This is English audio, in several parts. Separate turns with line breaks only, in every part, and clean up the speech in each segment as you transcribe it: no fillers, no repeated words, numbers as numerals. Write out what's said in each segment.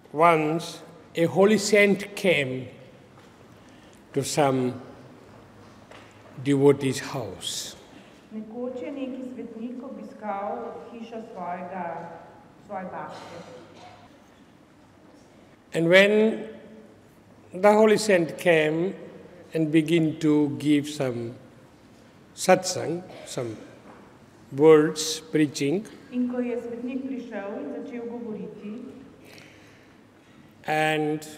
once a holy saint came to some devotee's house.
Nekoč je neki svetnik obiskal hišo svoje babke.
And when the holy saint came and began to give some satsang, some words, preaching,
In ko je svetnik prišel in začel govoriti,
and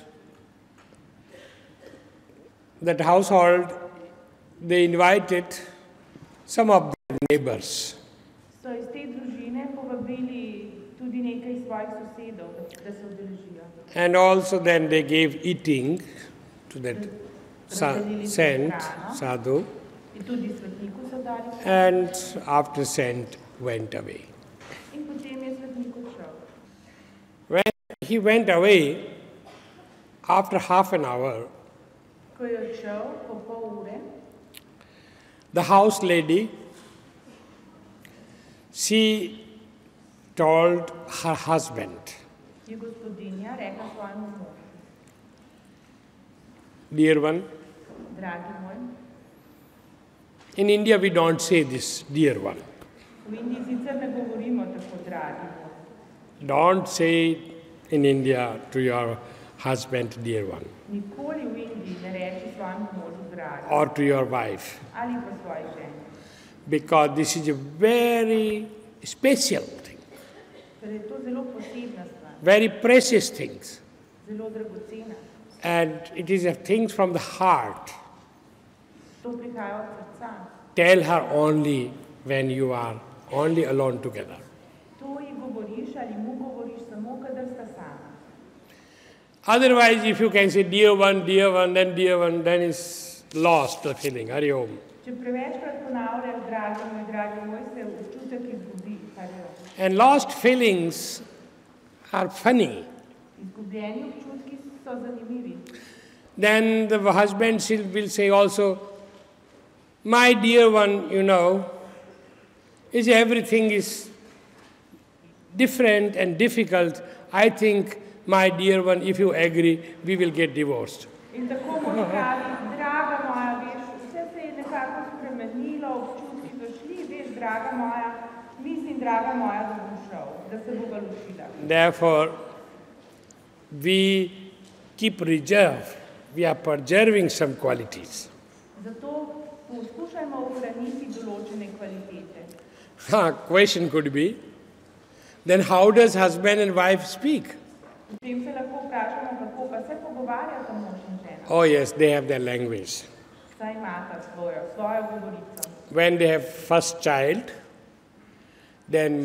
that household, they invited some of their neighbors.
so iz te družine povabili tudi nekaj svojih sosedov, da se udeležijo.
And also then they gave eating to that saint, sadhu,
In tudi svetniku so dali hrano.
and after saint went away.
In potem je svetnik odšel.
When he went away, after half an hour,
Ko je odšel po pol ure,
the house lady, she told her husband,
je gospodinja rekla svojemu možu,
dear one,
dragi moj,
in India we don't say this, dear one.
v Indiji sicer ne govorimo tako dragi moj.
Don't say in India to your husband, dear one,
Nikoli v Indiji ne reči svojemu možu dragi
or to your wife,
ali pa svoji ženi.
because this is a very special thing,
Ker je to zelo posebna stvar,
very precious things,
zelo dragocena.
and it is a thing from the heart.
To prihaja od srca.
Tell her only when you are only alone together.
To ji govoriš ali mu govoriš samo, kadar sta sama.
Otherwise, if you can say dear one, then is lost the feeling. Hari Om.
Če prevečkrat ponavljaš dragi moj, se občutek izgubi.
And lost feelings are funny.
Izgubljeni občutki so zanimivi.
Then the husband will say also, my dear one, is everything is different and difficult. I think, my dear one, if you agree, we will get divorced.
In tako mož pravi, draga moja, veš, vse se je nekako spremenilo, občutki so šli, veš, draga moja, mislim, draga moja, da bom šel, da se bova ločila.
Therefore, we keep reserve. We are preserving some qualities.
Zato poskušajmo ohraniti določene kvalitete.
Question could be, then how does husband and wife speak?
Potem se lahko vprašamo, kako pa se pogovarjata mož in žena.
Oh yes, they have their language.
Saj imata svojo govorico.
When they have first child, then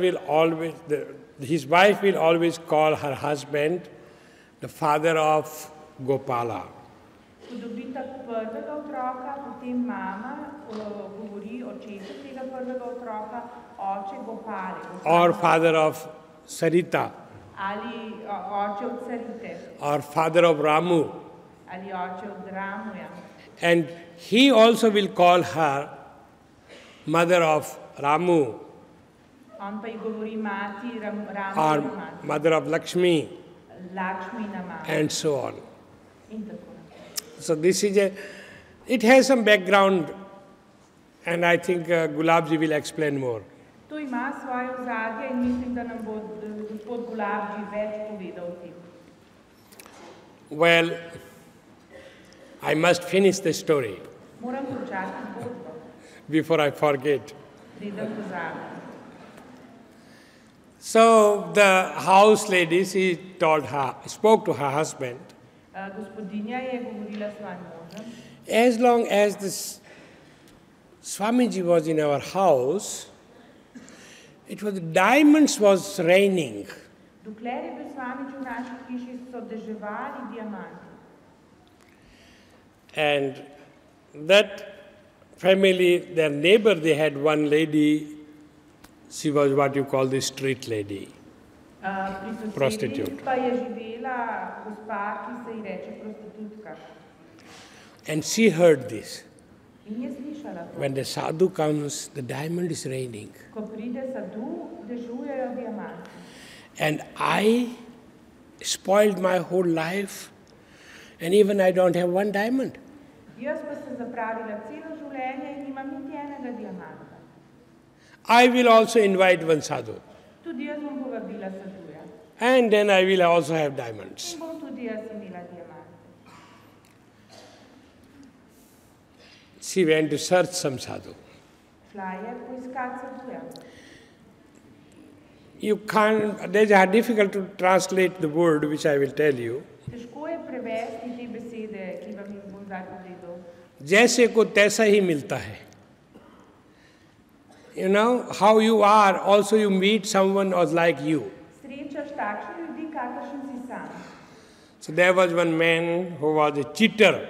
his wife will always call her husband the father of Gopala.
Ko dobita prvega otroka, potem mama govori očetu tega prvega otroka, oče Gopale.
Or father of Sarita.
Ali oče od Sarite.
Or father of Ramu.
Ali oče od Ramuja.
And he also will call her mother of Ramu.
On pa ji govori mati Ramu
Or
mati.
mother of Lakshmi.
Lakshmina mati.
And so on.
In tako naprej.
So it has some background, and I think Gulabji will explain more.
To ima svoje ozadje in mislim, da nam bo gospod Gulabji več povedal o tem.
Well, I must finish the story
Moram končati zgodbo,
before I forget.
preden pozabim.
So the house lady, she spoke to her husband.
Gospodinja je govorila s svojim možem.
As long as this Swamiji was in our house, diamonds was raining.
Dokler je bil Swamiji v naši hiši, so deževali diamanti.
And that family, their neighbor, they had one lady, she was what you call the street lady.
Pri
Prostitute.
sosedih pa je živela gospa, ki se ji reče prostitutka.
And she heard this.
In je slišala to.
When the sadhu comes, the diamond is raining.
Ko pride sadhu, dežujejo diamanti.
And I spoiled my whole life, and even I don't have one diamond.
Jaz pa se zapravila celo življenje in nimam niti enega diamanta.
I will also invite one sadhu,
Tudi jaz bom povabila sadhuja.
and then I will also have diamonds.
In bom tudi jaz imela diamante.
She went to search some sadhu.
Šla je poiskat sadhuja.
You can't, they are difficult to translate the word which I will tell you.
Težko je prevesti te besede, ki vam jih bom zdaj povedal.
जैसे को तैसा ही मिलता है. You know, how you are, also you meet someone who was like you.
Srečaš takšne ljudi, kakršen si sam.
So there was one man who was a cheater.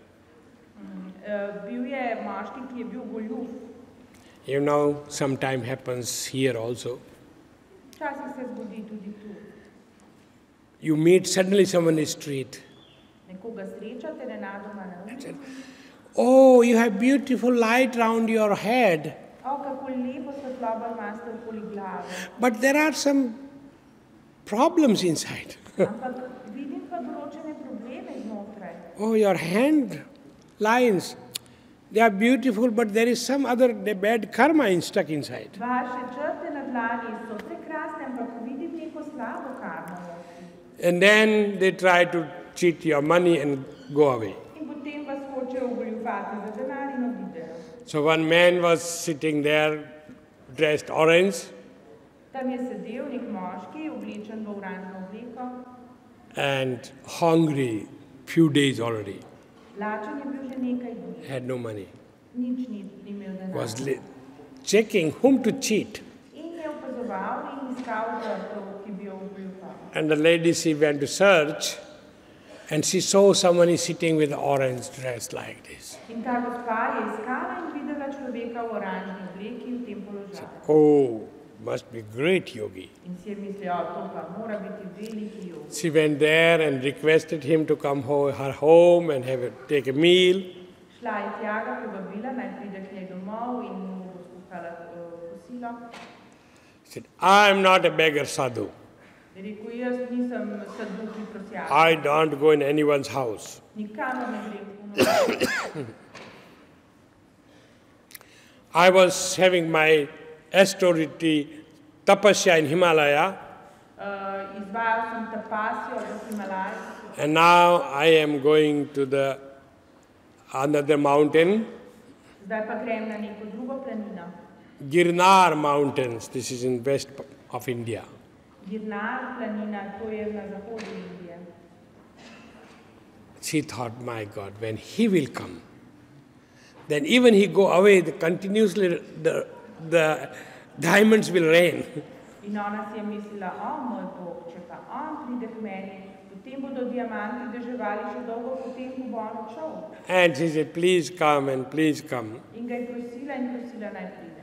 Bil je moški, ki je bil goljuf.
You know, sometime happens here also.
Včasih se zgodi tudi tu.
You meet suddenly someone in the street.
Nekoga srečate nenadoma na ulici.
Oh, you have beautiful light round your head.
O, kako lepo svetlobo imate okoli glave.
But there are some problems inside.
Ampak vidim pa določene probleme znotraj.
Oh, your hand lines, they are beautiful, but there is some other bad karma stuck inside.
Vaše črte na dlani so prekrasne, ampak vidim neko slabo karmo.
And then they try to cheat your money and go away.
In potem vas hočejo ogoljufati za denar in odidejo.
So one man was sitting there, dressed orange,
Tam je sedel nek moški, oblečen v oranžno obleko.
and hungry, few days already,
Lačen je bil že nekaj dni.
had no money.
Nič ni imel
Was
denarja.
checking whom to cheat.
In je opazoval in iskal žrtev, ki bi jo ogoljufal.
And the lady, she went to search, and she saw someone is sitting with orange dress like this.
In ta gospa je iskala in videla človeka v oranžni obleki v tem položaju.
Oh, must be great yogi.
In si je mislila, to pa mora biti veliki jog.
She went there and requested him to come her home and take a meal.
Šla je tja, ga povabila, naj pride k njej domov in mu bo skuhala kosilo.
He said, I am not a beggar sadhu.
Je rekel, jaz nisem sadhu, ki prosjača.
I don't go in anyone's house.
Nikamor ne grem v noč.
I was having my austerity tapasya in Himalaya,
Izvajal sem tapasjo v Himalaju,
and now I am going to the another mountain,
zdaj pa grem na neko drugo planino.
Girnar Mountains. This is in west of India.
Girnar planina, to je na zahodu Indije.
She thought, my God, when he will come, then even he go away, continuously the diamonds will rain.
In ona si je mislila, o moj Bog, če pa on pride k meni, potem bodo diamanti deževali še dolgo, potem ko bo on odšel.
And she said, please come and please come.
In ga je prosila in prosila naj pride.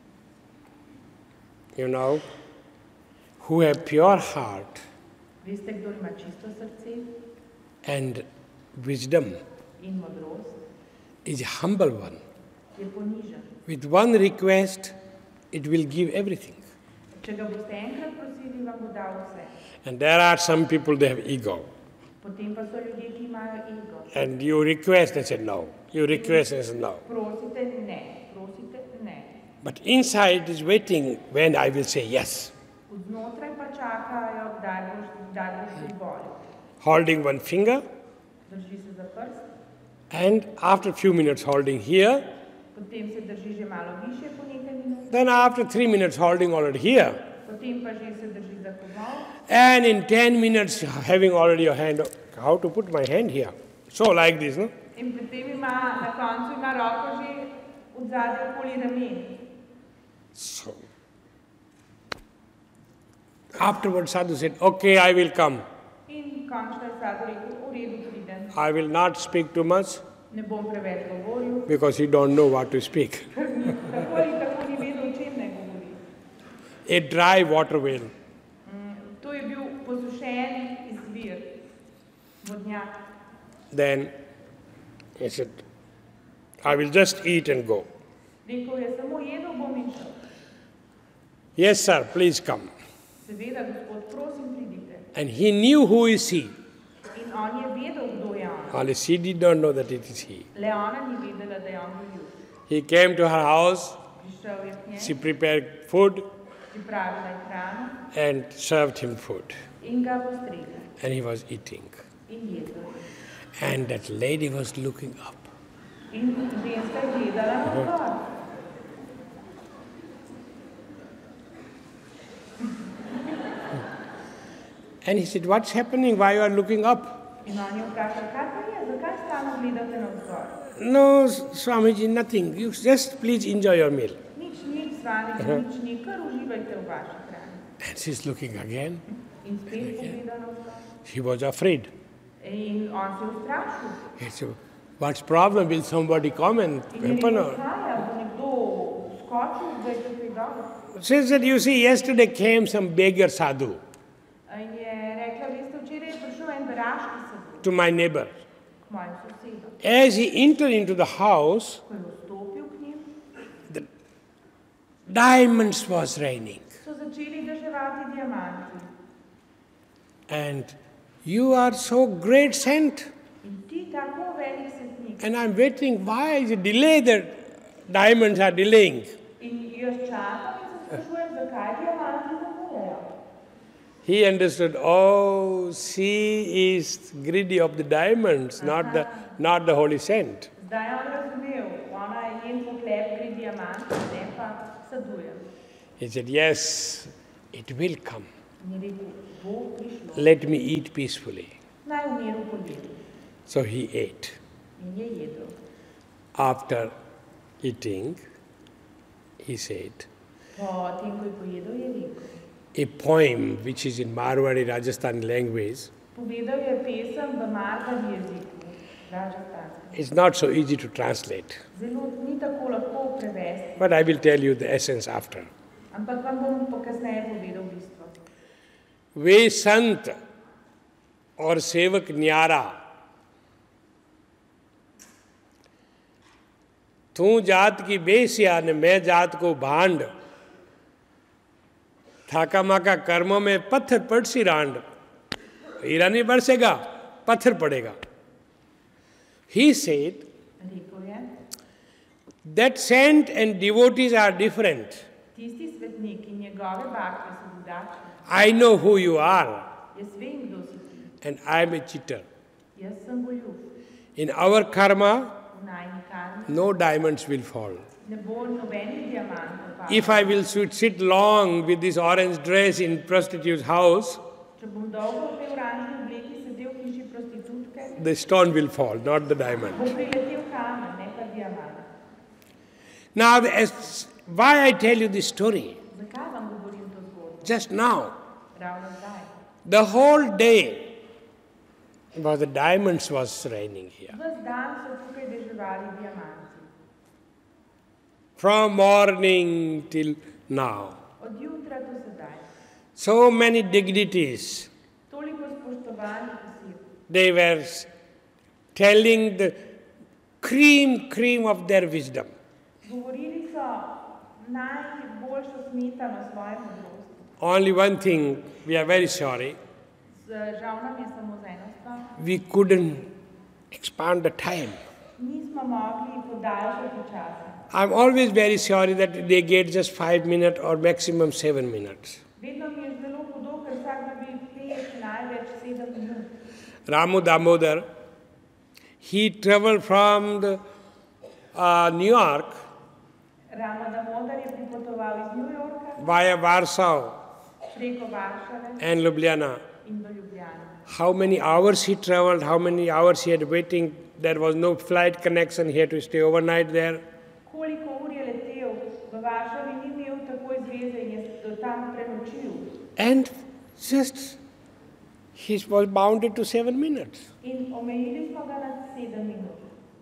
You know, who have pure heart
Veste, kdo ima čisto srce
and wisdom
in modrost,
is a humble one.
je ponižen.
With one request, it will give everything.
Če ga boste enkrat prosili, vam bo dal vse.
And there are some people, they have ego.
Potem pa so ljudje, ki imajo ego.
And you request, they say no. You request, they say no.
Prosite ne, prosite ne.
But inside is waiting when I will say yes.
Znotraj pa čakajo, kdaj boš privolil.
Holding one finger,
Drži se za prst,
and after a few minutes holding here,
potem se drži že malo više po nekaj minut,
then after 3 minutes holding already here,
potem pa že se drži za komol,
and in 10 minutes having already your hand, how to put my hand here? So like this, no?
in potem na koncu ima roko že od zadaj okoli ramen.
So. Afterwards sadhu said, okay, I will come.
In končno je sadhu rekel, v redu pridem,
I will not speak too much
ne bom preveč govoril,
because he don't know what to speak.
ker tako ali tako ni vedel, o čem naj govori.
A dry water well.
To je bil posušen izvir, vodnjak.
Then he said, I will just eat and go.
Rekel je, samo jedel bom in šel.
Yes, sir, please come.
Seveda, gospod, prosim, pridite.
And he knew who is he.
In on je vedel, kdo je on.
Only she did not know that it is he.
Le ona ni vedela, da je on goljuf.
He came to her house,
Prišel je k njej,
she prepared food
pripravila je hrano
and served him food.
in ga postregla.
And he was eating.
In jedel.
And that lady was looking up.
In ženska je gledala na gor.
And he said, what's happening? Why you are looking up?
In on je vprašal, kaj pa je, zakaj stalno gledate na vzgor?
No, Swamiji, nothing. You just please enjoy your meal.
Nič, Swamiji, nič ni, kar uživajte v vaši hrani.
And she's looking again.
In spet pogleda na vzgor.
She was afraid.
In on se je ustrašil.
He said, what's problem? Will somebody come and
In je
open
rekel,
her?
kaj je, bo nekdo skočil, da je tukaj dobro.
She said, you see, yesterday came some beggar sadhu
In je rekla, veste, včeraj je prišel en beraški sadhu
to my neighbor.
k mojim sosedom.
As he entered into the house,
Ko je vstopil k njim,
the diamonds was raining.
so začeli deževati diamanti.
And you are so great saint.
In ti tako velik svetnik.
And I'm waiting, why is it delay that diamonds are delaying?
In jaz čakam in se sprašujem, zakaj diamanti zamujajo.
He understood, oh, she is greedy of the diamonds, not the holy saint.
Zdaj je on razumel, ona je njen pohlep gre diamant, ne pa saduje.
He said, yes, it will come.
In je rekel, bo prišlo,
Let me eat peacefully.
naj v miru pojedem.
So he ate.
In je jedel.
After eating, he said,
Po tem, ko je pojedel, je rekel.
a poem which is in Marwari Rajasthan language,
Povedal je pesem v Marvari jeziku, rajasthanskem.
it's not so easy to translate.
Zelo ni tako lahko prevesti,
But I will tell you the essence after.
ampak vam bom kasneje povedal bistvo.
वे संत और सेवक न्यारा, तू जात की बेसिया ने मैं जात को भांड, थाका माका कर्मों में पत्थर पड़सी रांड, हीरा नहीं बरसेगा, पत्थर पड़ेगा. He said
Rekel je,
that saint and devotees are different.
tisti svetnik in njegove bakle so drugačni.
I know who you are,
Jaz vem, kdo si ti.
and I am a cheater.
Jaz sem goljuf.
In our karma,
V najni karmi
no diamonds will fall.
ne bo nobenih diamantov padlo.
If I will sit long with this orange dress in prostitute's house,
Če bom dolgo v tej oranžni obleki sedel v hiši prostitutke,
the stone will fall, not the diamond.
bo priletel kamen, ne pa diamant.
Now, why I tell you this story?
Zakaj vam govorim to zgodbo?
Just now,
Ravno zdaj.
the whole day, the diamonds was raining here.
Ves dan so tukaj deževali diamanti.
From morning till now.
Od jutra do sedaj.
So many dignities.
Toliko spoštovanih oseb.
They were telling the cream of their wisdom.
Govorili so najboljšo smetano svoje modrosti.
Only one thing, we are very sorry,
Žal nam je samo z eno stvar.
we couldn't expand the time.
Nismo mogli podaljšati časa.
I'm always very sorry that they get just 5 minutes or maximum 7 minutes.
Vedno mi je zelo hudo, ker vsak dobi 5, največ 7 minut.
Ramu Damodar, he traveled from New York
Ramo Damodar je pripotoval iz New Yorka
via Warsaw
preko Varšave
and Ljubljana.
in do Ljubljane.
How many hours he traveled, how many hours he had waiting. There was no flight connection, he had to stay overnight there.
Koliko ur je letel, v Varšavi ni imel takoj zveze in je tam prenočil.
And just, he was bounded to 7 minutes.
In omejili smo ga na 7 minut.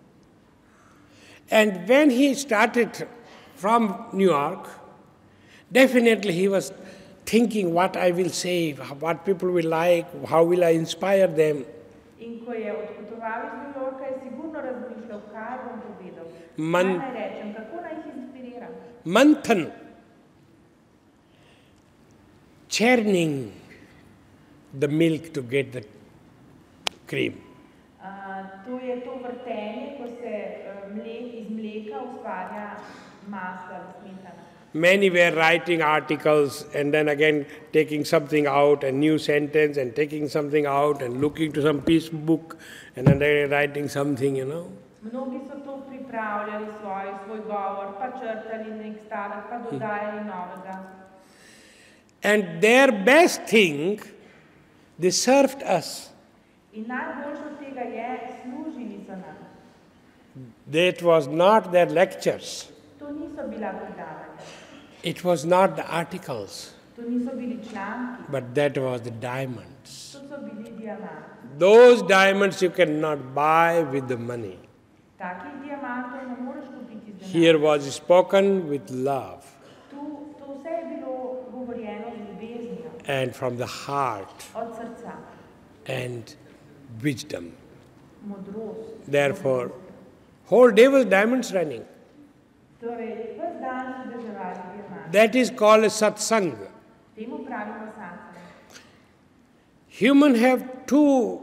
And when he started from New York, definitely he was thinking what I will say, what people will like, how will I inspire them.
In ko je odpotoval iz New Yorka, je sigurno razmišljal, kaj bom povedal.
Man-
Kaj naj rečem, kako naj jih inspiriram.
Manthan, churning, the milk to get the cream.
To je to vrtenje, ko se iz mleka ustvarja maslo ali smetana.
Many were writing articles and then again taking something out, a new sentence, and taking something out and looking to some piece of book and then they writing something,
Mnogi so to pripravljali svoj govor, pa črtali nek stavek, pa dodajali novega.
And their best thing, they served us.
In najboljše od tega je, služili so nam.
That was not their lectures.
To niso bila predavanja.
It was not the articles.
To niso bili članki.
But that was the diamonds.
To so bili diamanti.
Those diamonds you cannot buy with the money.
Takih diamantov ne moreš kupiti z denarjem.
Here was spoken with love.
To vse je bilo govorjeno z ljubeznijo.
And from the heart.
Od srca.
And wisdom.
Modrost.
Therefore, whole day was diamonds running.
Torej, ves dan so deževali diamanti.
That is called a satsang.
Temu pravimo satsang.
Humans have two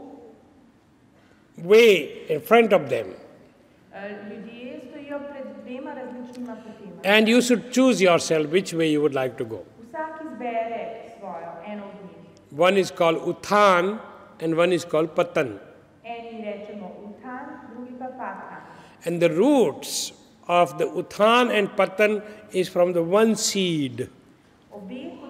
ways in front of them.
Ljudje stojijo pred dvema različnima potima.
And you should choose yourself which way you would like to go.
Vsak izbere svojo, eno od njih.
One is called Uthan and one is called Patan.
Eni rečemo Uthan, drugi pa Patan.
And the roots of the Uthan and Patan is from the one seed.
Obe